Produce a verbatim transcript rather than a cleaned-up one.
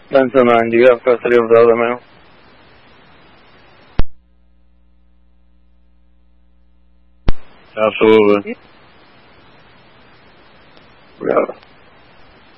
tension आएंगी आपका शरीर ज्यादा में आप तो